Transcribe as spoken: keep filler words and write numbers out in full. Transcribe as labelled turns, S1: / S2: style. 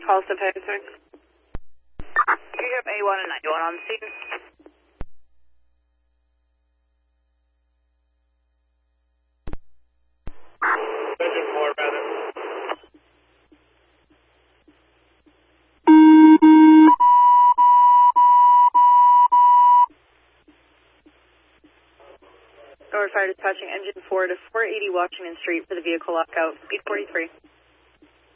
S1: Call step head, sir.
S2: You have A one and ninety-one on the scene.
S3: Engine four, rather.
S1: Norwood Fire dispatching engine four to four eighty Washington Street for the vehicle lockout, eight forty-three.